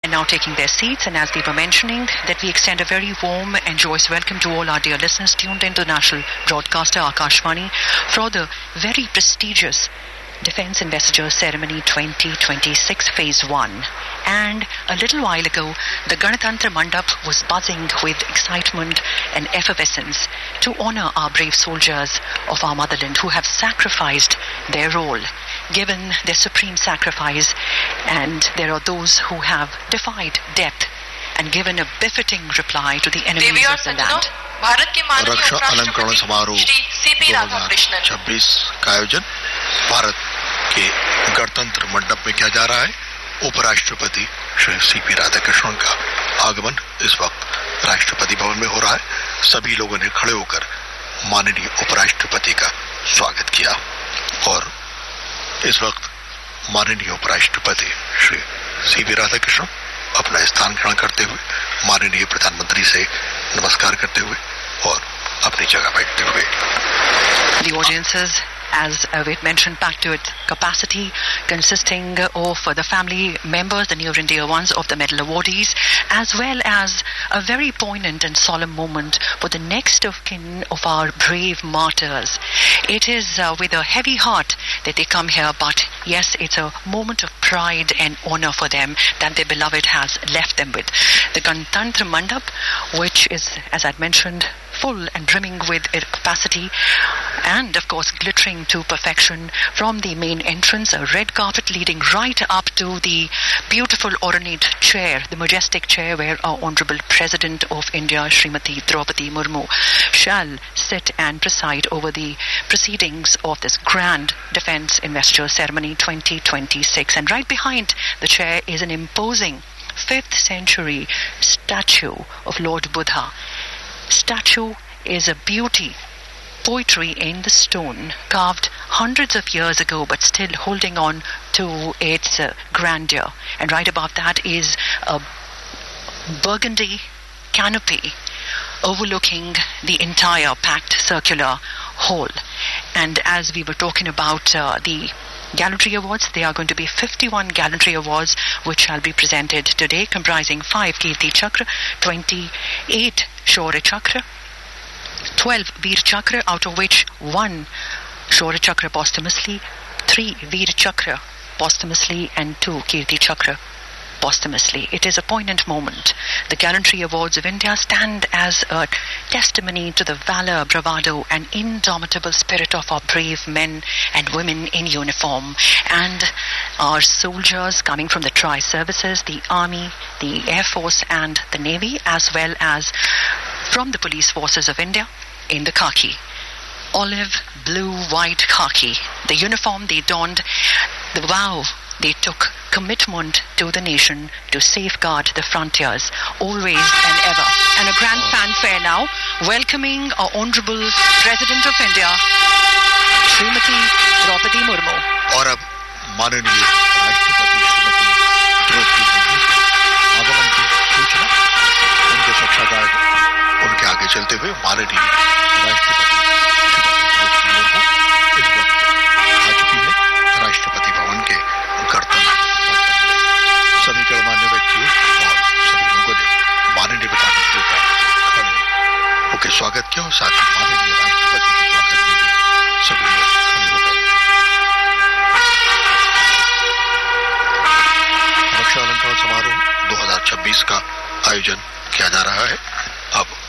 now taking their seats, and as we were mentioning, that we extend a very warm and joyous welcome to all our dear listeners tuned into the national broadcaster Akashvani for the very prestigious Defence Investiture Ceremony 2026 Phase 1. And a little while ago, the Ganatantra Mandap was buzzing with excitement and effervescence to honor our brave soldiers of our motherland who have sacrificed their role, given their supreme sacrifice, and there are those who have defied death and given a befitting reply to the enemies of the land. रक्षा अलंकरण समारोह 2026 का आयोजन भारत के गणतंत्र मंडप में किया जा रहा है। उपराष्ट्रपति श्री सीपी राधाकृष्णन का आगमन इस वक्त राष्ट्रपति भवन में हो रहा है। सभी लोगों ने खड़े होकर माननीय उपराष्ट्रपति का स्वागत किया और इस वक्त माननीय उपराष्ट्रपति श्री सीपी राधाकृष्णन अपना स्थान ग्रहण करते हुए माननीय प्रधानमंत्री से नमस्कार करते हुए और अपनी जगह बैठते हुए The audiences, as we mentioned, packed to its capacity, consisting of the family members, the near and dear ones of the medal awardees, as well as a very poignant and solemn moment for the next of kin of our brave martyrs. It is with a heavy heart that they come here, but yes, it's a moment of pride and honor for them that their beloved has left them with. The Ganatantra Mandap, which is, as I'd mentioned, full and brimming with capacity and, of course, glittering to perfection from the main entrance, a red carpet leading right up to the beautiful ornate chair, the majestic chair where our Honorable President of India, Srimati Draupadi Murmu, shall sit and preside over the proceedings of this grand Defence Investiture Ceremony 2026. And right behind the chair is an imposing 5th century statue of Lord Buddha. Statue is a beauty, poetry in the stone, carved hundreds of years ago but still holding on to its grandeur. And right above that is a burgundy canopy overlooking the entire packed circular hall. And as we were talking about the Gallantry Awards, there are going to be 51 Gallantry Awards which shall be presented today, comprising 5 Kirti Chakra, 28 Shaurya Chakra, 12 Veer Chakra, out of which 1 Shaurya Chakra posthumously, 3 Veer Chakra posthumously, and 2 Kirti Chakra posthumously. It is a poignant moment. The Gallantry Awards of India stand as a testimony to the valor, bravado and indomitable spirit of our brave men and women in uniform, and our soldiers coming from the tri-services, the Army, the Air Force and the Navy, as well as from the police forces of India in the khaki. Olive, blue, white khaki. The uniform they donned, the vow they took, commitment to the nation to safeguard the frontiers, always and ever. And a grand fanfare now, welcoming our Honorable President of India, Srimati Draupadi Murmu. और अब माननीय राष्ट्रपति श्रीमती द्रौपदी मुर्मू के आगमन की सूचना, उनके साक्षात्कार उनके आगे चलते हुए माननीय राष्ट्रपति श्रीमती द्रौपदी मुर्मू इस वक्त आ चुकी है राष्ट्रपति भवन के गणतंत्र। सभी गणमान्य व्यक्तियों और सभी लोगों ने माननीय प्रधानमंत्री का खड़े होकर स्वागत किया और साथ ही माननीय राष्ट्रपति के स्वागत में भी सभी लोग खड़े हो गए। रक्षा अलंकरण समारोह 2026 का आयोजन किया जा रहा है। अब